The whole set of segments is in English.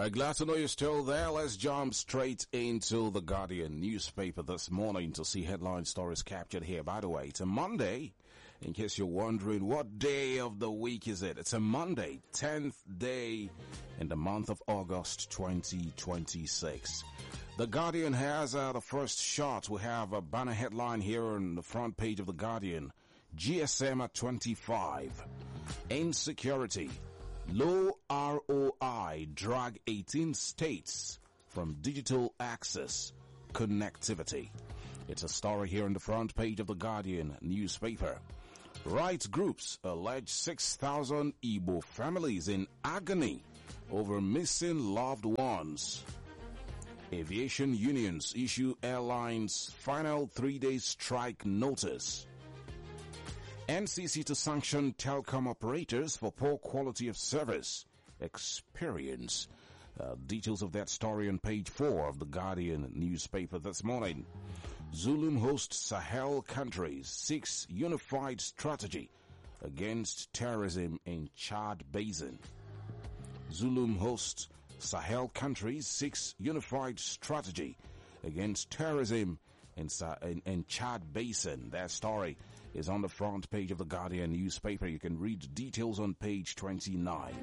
Alright, glad to know you're still there. Let's jump straight into the Guardian newspaper this morning to see headline stories captured here. By the way, it's a Monday. In case you're wondering, what day of the week is it? It's a Monday, 10th day in the month of August 2026. The Guardian has the first shot. We have a banner headline here on the front page of the Guardian. GSM at 25. Insecurity. Low ROI drag 18 states from digital access connectivity. It's a story here on the front page of the Guardian newspaper. Rights groups allege 6,000 Igbo families in agony over missing loved ones. Aviation unions issue airlines final 3-day strike notice. NCC to sanction telecom operators for poor quality of service experience. Details of that story on page 4 of the Guardian newspaper this morning. Zulum hosts Sahel countries seeks unified strategy against terrorism in Chad Basin. Zulum hosts Sahel countries seeks unified strategy against terrorism in Chad Basin. That story is on the front page of the Guardian newspaper. You can read details on page 29.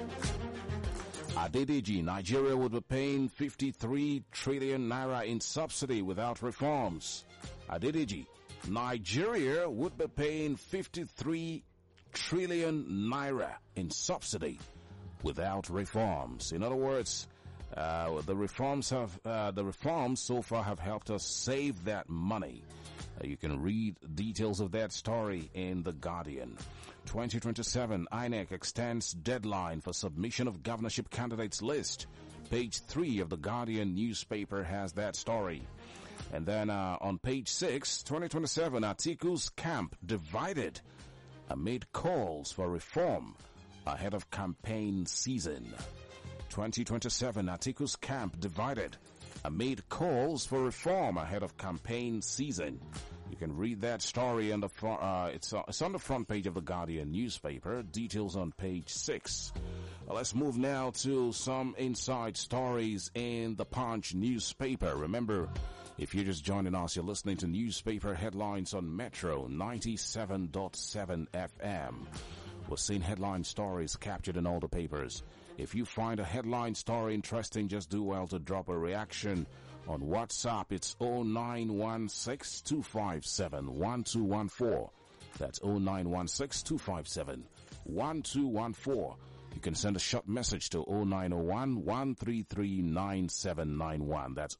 Adedeji, Nigeria would be paying 53 trillion naira in subsidy without reforms. Adedeji, Nigeria would be paying 53 trillion naira in subsidy without reforms. In other words, the reforms so far have helped us save that money. You can read details of that story in The Guardian. 2027, INEC extends deadline for submission of governorship candidates list. Page 3 of The Guardian newspaper has that story. And then on page 6, 2027, Atiku's camp divided amid calls for reform ahead of campaign season. 2027, Atiku's camp divided amid calls for reform ahead of campaign season. You can read that story on the it's on the front page of the Guardian newspaper. Details on page 6. Let's move now to some inside stories in the Punch newspaper. Remember, if you're just joining us, you're listening to newspaper headlines on Metro 97.7 FM. We're seeing headline stories captured in all the papers. If you find a headline story interesting, just do well to drop a reaction on WhatsApp. It's 0916-257-1214. That's 0916-257-1214. You can send a short message to 0901-133-9791. That's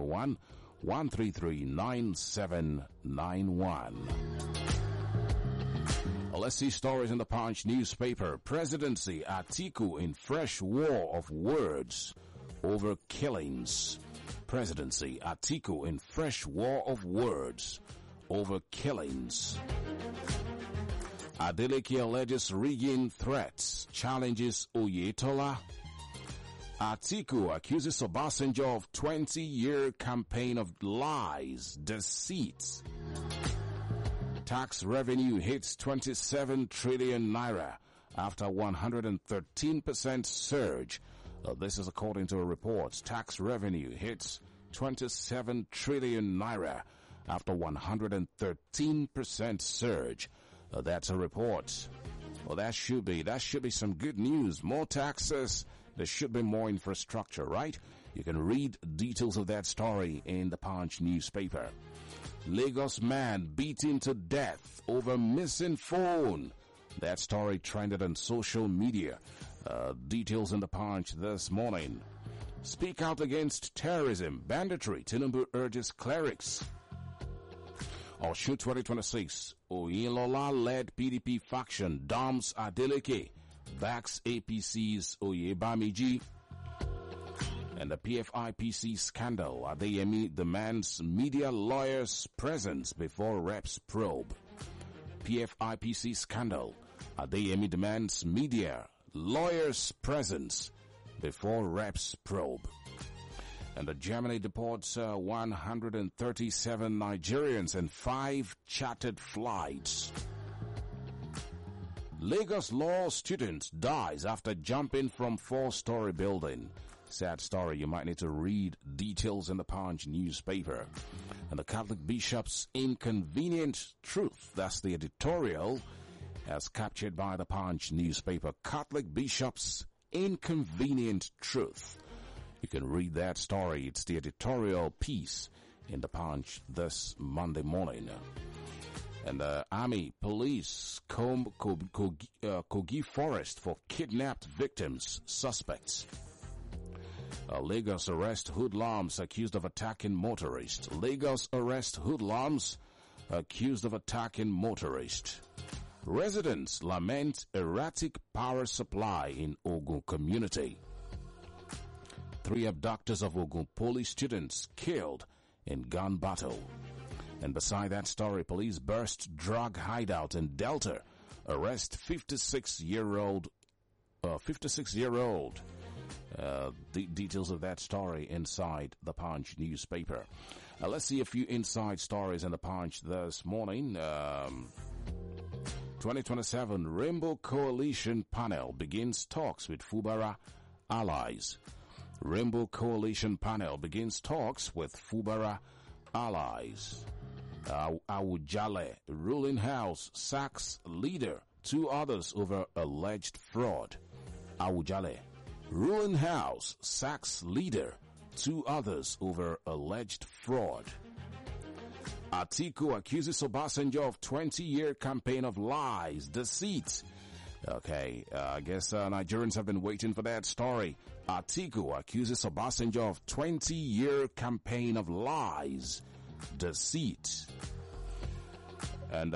0901-133-9791. Let's see stories in the Punch newspaper. Presidency, Atiku in fresh war of words over killings. Presidency, Atiku in fresh war of words over killings. Adeleke alleges rigging threats, challenges Oyetola. Atiku accuses Obasanjo of 20-year campaign of lies, deceit. Tax revenue hits 27 trillion naira after 113% surge. This is according to a report. Tax revenue hits 27 trillion naira after 113% surge. That's a report. Well, that should be some good news. More taxes. There should be more infrastructure, right? You can read details of that story in the Punch newspaper. Lagos man beaten to death over missing phone. That story trended on social media. Details in the Punch this morning. Speak out against terrorism, banditry. Tinubu urges clerics. Osun 2026. Oyinlola-led PDP faction dumps Adeleke, backs APC's Oyebamiji. And the PFIPC scandal, Adeyemi demands media lawyers' presence before reps probe. PFIPC scandal, Adeyemi demands media lawyers' presence before reps probe. And the Germany deports 137 Nigerians and 5 chartered flights. Lagos law student dies after jumping from 4-story building. Sad story. You might need to read details in the Punch newspaper. And the Catholic Bishop's Inconvenient Truth. That's the editorial as captured by the Punch newspaper. Catholic Bishop's Inconvenient Truth. You can read that story. It's the editorial piece in the Punch this Monday morning. And Army police comb Kogi Forest for kidnapped victims, suspects. Lagos arrest hoodlums accused of attacking motorist. Lagos arrest hoodlums accused of attacking motorist. Residents lament erratic power supply in Ogun community. 3 abductors of Ogun Poly students killed in gun battle. And beside that story, police burst drug hideout in Delta, arrest 56-year-old. Details of that story inside the Punch newspaper. Let's see a few inside stories in the Punch this morning. 2027 Rainbow Coalition panel begins talks with Fubara allies. Rainbow Coalition panel begins talks with Fubara allies. Awujale ruling house sacks leader, 2 others over alleged fraud. Awujale ruling house sacks leader, 2 others over alleged fraud. Atiku accuses Obasanjo of 20-year campaign of lies, deceit. Okay, I guess Nigerians have been waiting for that story. Atiku accuses Obasanjo of 20-year campaign of lies, deceit. And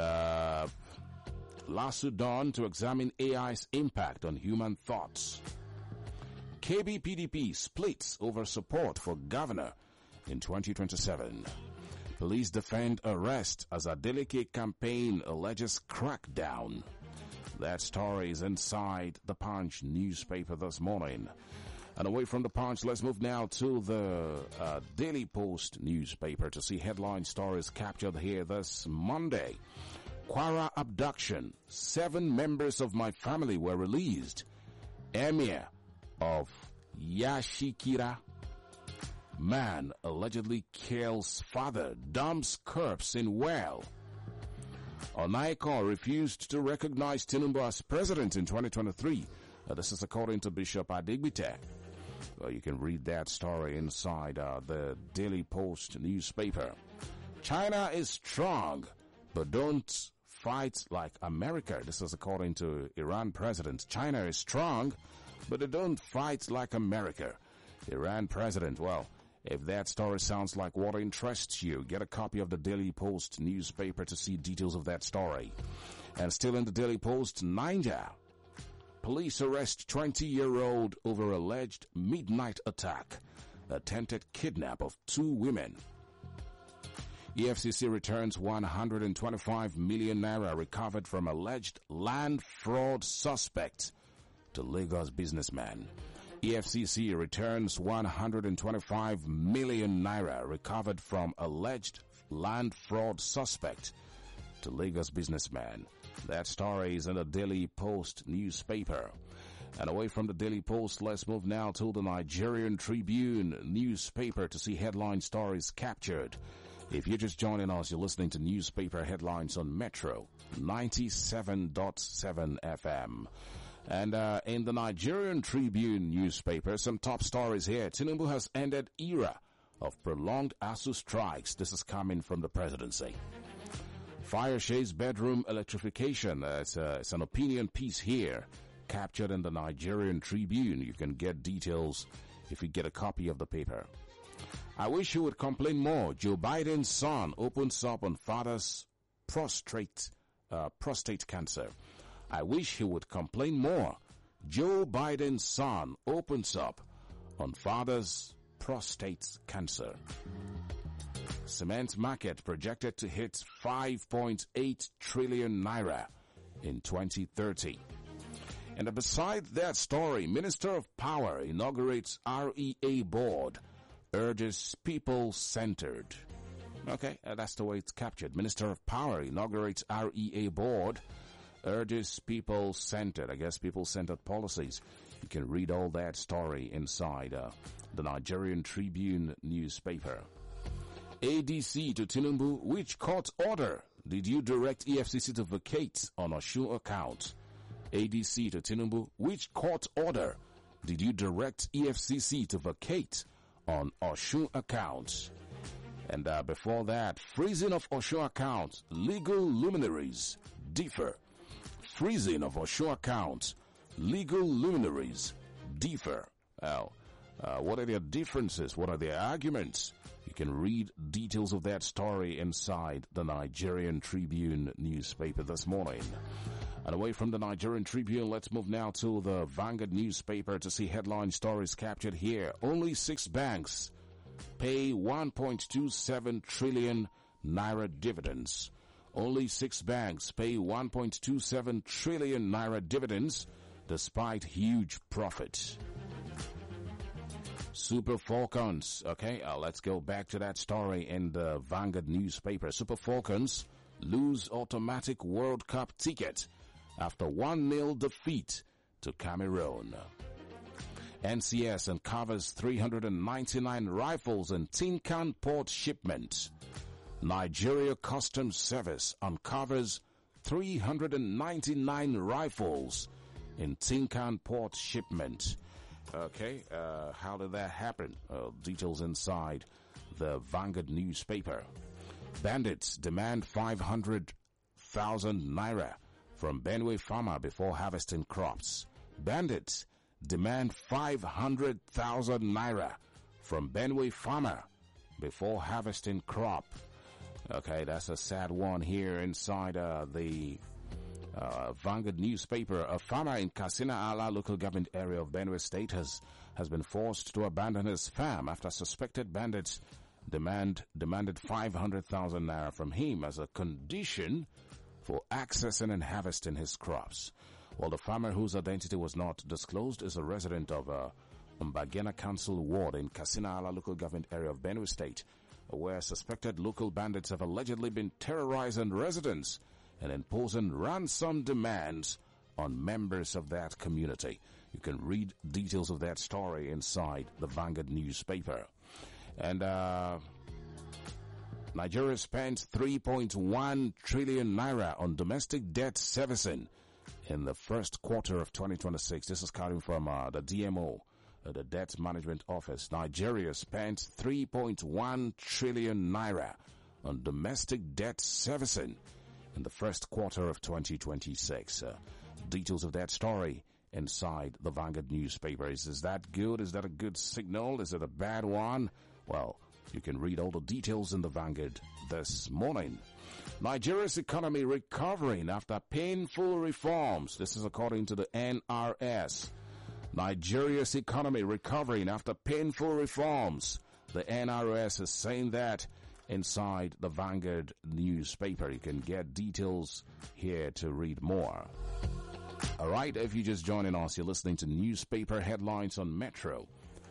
Lasudan to examine AI's impact on human thoughts. KB PDP splits over support for governor in 2027. Police defend arrest as Adeleke campaign alleges crackdown. That story is inside the Punch newspaper this morning. And away from the Punch, let's move now to the Daily Post newspaper to see headline stories captured here this Monday. Kwara abduction. 7 members of my family were released. Emir of Yashikira. Man allegedly kills father, dumps corpse in well. Onaiko refused to recognize Tinubu as president in 2023. This is according to Bishop Adigbite. You can read that story inside the Daily Post newspaper. China is strong, but don't fight like America. This is according to Iran president. China is strong, but they don't fight like America. Iran president, well, if that story sounds like what interests you, get a copy of the Daily Post newspaper to see details of that story. And still in the Daily Post, Niger. Police arrest 20-year-old over alleged midnight attack. Attempted kidnap of 2 women. EFCC returns 125 million naira recovered from alleged land fraud suspect to Lagos businessman. EFCC returns 125 million naira recovered from alleged land fraud suspect to Lagos businessman. That story is in the Daily Post newspaper. And away from the Daily Post, let's move now to the Nigerian Tribune newspaper to see headline stories captured. If you're just joining us, you're listening to newspaper headlines on Metro 97.7 FM. And in the Nigerian Tribune newspaper, some top stories here. Tinubu has ended era of prolonged ASU strikes. This is coming from the presidency. Fire shades bedroom electrification. It's an opinion piece here, captured in the Nigerian Tribune. You can get details if you get a copy of the paper. I wish you would complain more. Joe Biden's son opens up on father's prostate cancer. I wish he would complain more. Joe Biden's son opens up on father's prostate cancer. Cement market projected to hit 5.8 trillion naira in 2030. And beside that story, Minister of Power inaugurates REA board, urges people-centered. Okay, that's the way it's captured. Minister of Power inaugurates REA board, urges people-centered. I guess people-centered policies. You can read all that story inside the Nigerian Tribune newspaper. ADC to Tinubu, which court order did you direct EFCC to vacate on Osun account? ADC to Tinubu, which court order did you direct EFCC to vacate on Osun account? And before that, freezing of Osun account, legal luminaries differ. Freezing of Osun account, legal luminaries differ. What are their differences? What are their arguments? You can read details of that story inside the Nigerian Tribune newspaper this morning. And away from the Nigerian Tribune, let's move now to the Vanguard newspaper to see headline stories captured here. Only 6 banks pay 1.27 trillion naira dividends. Only 6 banks pay 1.27 trillion naira dividends despite huge profit. Super Falcons. Okay, let's go back to that story in the Vanguard newspaper. Super Falcons lose automatic World Cup ticket after 1-0 defeat to Cameroon. NCS uncovers 399 rifles in Tinkan port shipment. Nigeria Customs Service uncovers 399 rifles in Tinkan port shipment. Okay, how did that happen? Details inside the Vanguard newspaper. Bandits demand 500,000 naira from Benue farmer before harvesting crops. Bandits demand 500,000 naira from Benue farmer before harvesting crop. Okay, that's a sad one here inside the Vanguard newspaper. A farmer in Katsina Ala local government area of Benue State has been forced to abandon his farm after suspected bandits demanded 500,000 naira from him as a condition for accessing and harvesting his crops. While the farmer, whose identity was not disclosed, is a resident of Mbagena Council Ward in Katsina Ala local government area of Benue State, where suspected local bandits have allegedly been terrorizing residents and imposing ransom demands on members of that community. You can read details of that story inside the Vanguard newspaper. And Nigeria spent 3.1 trillion naira on domestic debt servicing in the first quarter of 2026. This is coming from the DMO, the Debt Management Office. Nigeria spent 3.1 trillion naira on domestic debt servicing in the first quarter of 2026. Details of that story inside the Vanguard newspaper. Is that good? Is that a good signal? Is it a bad one? Well, you can read all the details in the Vanguard this morning. Nigeria's economy recovering after painful reforms. This is according to the NRS. Nigeria's economy recovering after painful reforms. The NRS is saying that inside the Vanguard newspaper. You can get details here to read more. All right, if you're just joining us, you're listening to newspaper headlines on Metro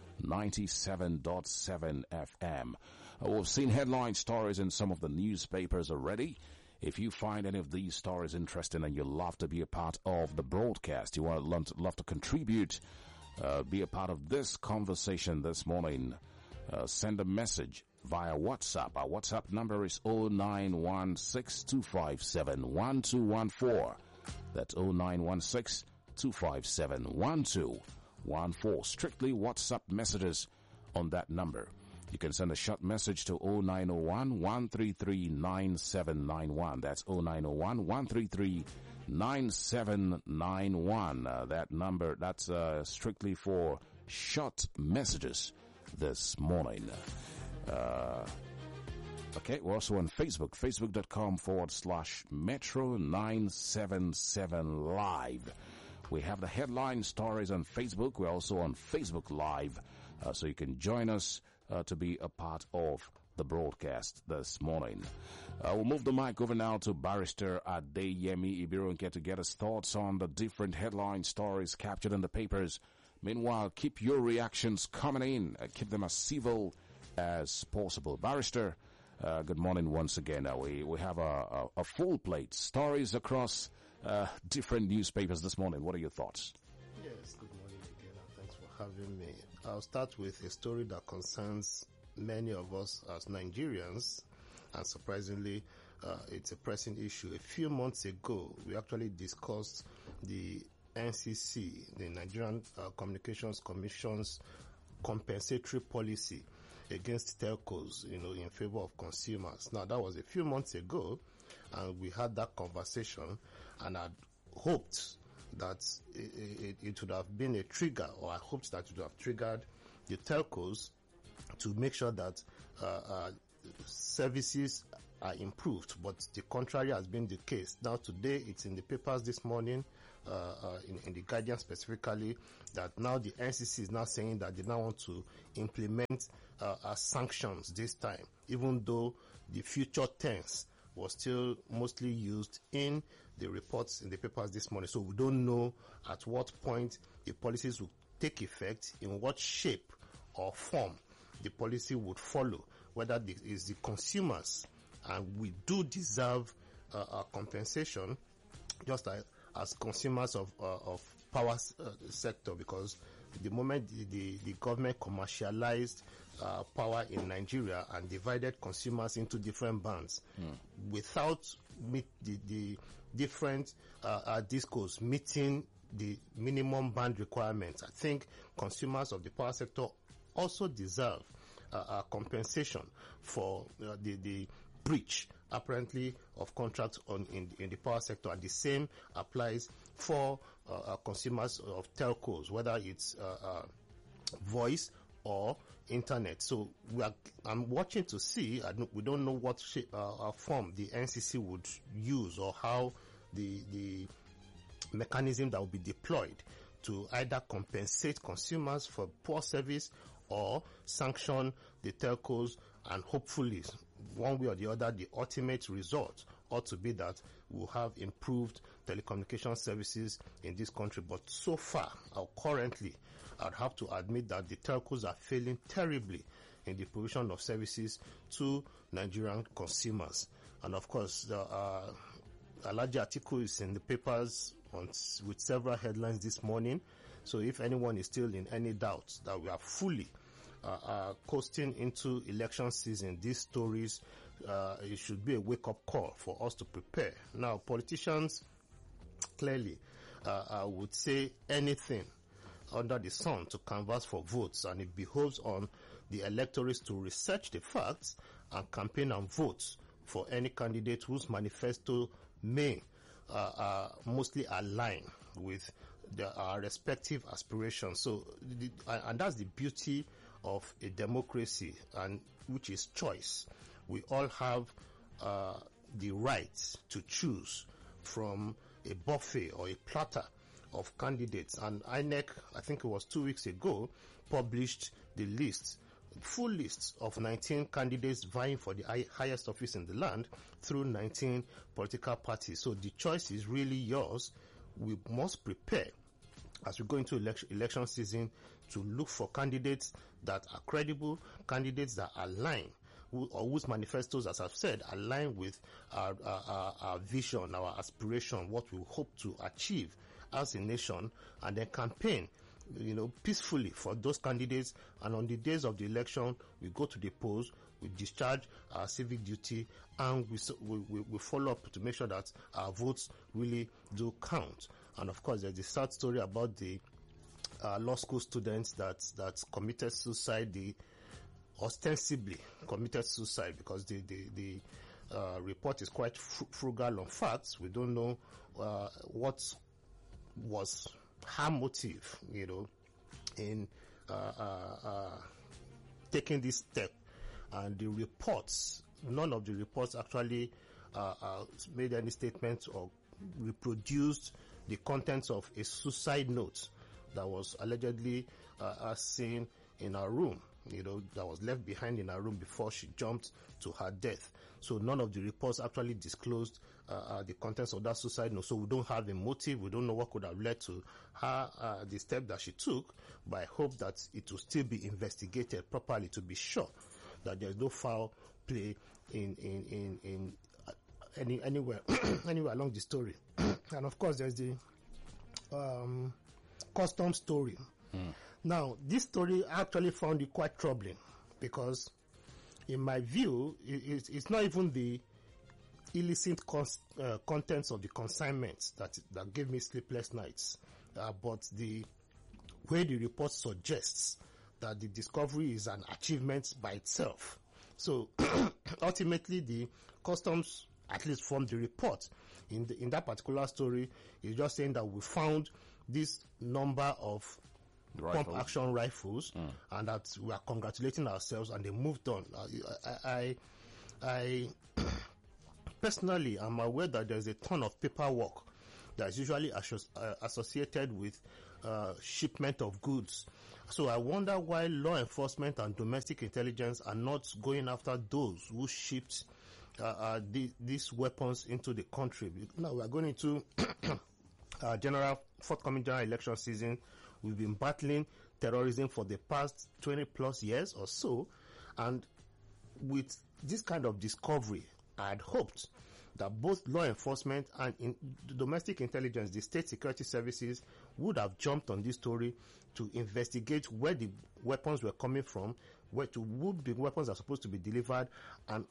97.7 FM. We've seen headline stories in some of the newspapers already. If you find any of these stories interesting and you love to be a part of the broadcast, you want to love to contribute, be a part of this conversation this morning, send a message via WhatsApp. Our WhatsApp number is 0916-257-1214. That's 0916-257-1214. Strictly WhatsApp messages on that number. You can send a short message to 0901-133-9791. That's 0901-133-9791. That number, that's strictly for short messages this morning. Okay, we're also on Facebook, facebook.com/Metro977 Live. We have the headline stories on Facebook. We're also on Facebook Live, so you can join us to be a part of the broadcast this morning. We'll move the mic over now to Barrister Adeyemi Ibironke to get his thoughts on the different headline stories captured in the papers. Meanwhile, keep your reactions coming in. Keep them as civil as possible. Barrister, good morning once again. We have a full plate. Stories across different newspapers this morning. What are your thoughts? Yes, good morning again. having me. I'll start with a story that concerns many of us as Nigerians, and surprisingly, it's a pressing issue. A few months ago, we actually discussed the NCC, the Nigerian Communications Commission's compensatory policy against telcos, in favor of consumers. Now, that was a few months ago, and we had that conversation, and I'd hoped that it would have been a trigger, or I hoped that it would have triggered the telcos to make sure that services are improved, but the contrary has been the case. Now today, it's in the papers this morning, in the Guardian specifically, that now the NCC is now saying that they now want to implement sanctions this time, even though the future tense was still mostly used in the reports in the papers this morning. So we don't know at what point the policies will take effect, in what shape or form the policy would follow, whether it is the consumers, and we do deserve compensation, just as consumers of power sector, because the moment the government commercialized power in Nigeria and divided consumers into different bands, without the different discos meeting the minimum band requirements, I think consumers of the power sector also deserve compensation for the breach, apparently, of contracts in the power sector, and the same applies for consumers of telcos, whether it's voice or internet. So I'm watching to see. We don't know what shape form the NCC would use, or how the mechanism that will be deployed to either compensate consumers for poor service or sanction the telcos, and hopefully, one way or the other, the ultimate result ought to be that we'll have improved telecommunication services in this country. But so far, or currently, I'd have to admit that the telcos are failing terribly in the provision of services to Nigerian consumers. And of course, a large article is in the papers with several headlines this morning. So if anyone is still in any doubt that we are fully coasting into election season, these stories, it should be a wake-up call for us to prepare. Now, politicians clearly would say anything under the sun to canvass for votes, and it behoves on the electorates to research the facts and campaign and vote for any candidate whose manifesto may mostly align with our respective aspirations. So, and that's the beauty of a democracy, and which is choice. We all have the right to choose from a buffet or a platter of candidates. And INEC, I think it was 2 weeks ago, published the full list of 19 candidates vying for the highest office in the land through 19 political parties. So the choice is really yours. We must prepare as we go into election season to look for candidates that are credible, candidates that align, or whose manifestos, as I've said, align with our vision, our aspiration, what we hope to achieve as a nation, and then campaign, peacefully for those candidates. And on the days of the election, we go to the polls, we discharge our civic duty, and we follow up to make sure that our votes really do count. And of course, there's the sad story about the law school students that committed suicide. They ostensibly committed suicide because the report is quite frugal on facts. We don't know what was her motive, in taking this step. And the reports, none of the reports actually made any statements or reproduced the contents of a suicide note that was allegedly seen in her room, that was left behind in her room before she jumped to her death. So none of the reports actually disclosed the contents of that suicide note. So we don't have a motive. We don't know what could have led to her, the step that she took. But I hope that it will still be investigated properly to be sure that there's no foul play in anywhere anywhere along the story. And of course, there's the custom story Now, this story actually found it quite troubling because, in my view, it's not even the illicit contents of the consignments that gave me sleepless nights, but the way the report suggests that the discovery is an achievement by itself. So ultimately, the customs, at least from the report in that particular story, is just saying that we found this number of pump action rifles and that we are congratulating ourselves, and they moved on. I personally am aware that there's a ton of paperwork that's usually associated with shipment of goods. So I wonder why law enforcement and domestic intelligence are not going after those who shipped these weapons into the country. Now we are going into forthcoming general election season. We've been battling terrorism for the past 20 plus years or so, and with this kind of discovery, I had hoped that both law enforcement and domestic intelligence, the state security services, would have jumped on this story to investigate where the weapons were coming from, where the weapons are supposed to be delivered, and